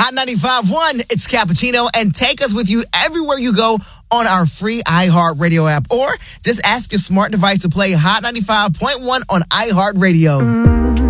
Hot 95.1, it's Cappuccino, and take us with you everywhere you go on our free iHeartRadio app, or just ask your smart device to play Hot 95.1 on iHeartRadio.